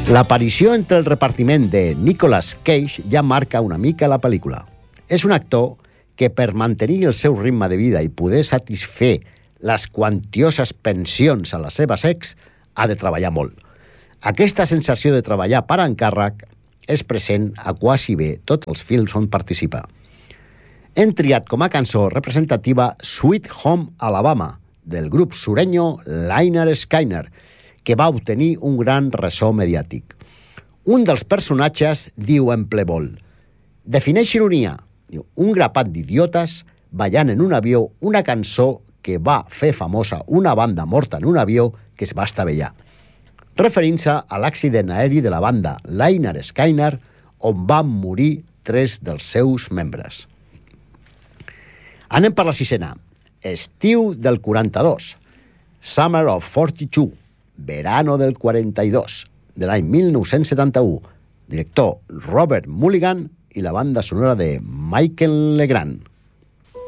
L'aparició entre el repartiment de Nicolas Cage ja marca una mica la pel·lícula. És un actor que per mantenir el seu ritme de vida i poder satisfer les quantioses pensions a la seva sex ha de treballar molt. Aquesta sensació de treballar per encàrrec és present a quasi bé tots els films on participa. Hem triat com a cançó representativa Sweet Home Alabama, del grup sureño Lynyrd Skynyrd, que va obtenir un gran ressò mediàtic. Un dels personatges diu en ple vol: defineix ironia, un grapat d'idiotes ballant en un avió una cançó que va fer famosa una banda morta en un avió que es va estavellar, referint-se a l'accident aeri de la banda Lynyrd Skynyrd, on van morir 3 dels seus membres. Anem per la sisena. Estiu del 42. Summer of 42. Verano del 42, de l'any 1971. Director Robert Mulligan i la banda sonora de Michael Legrand.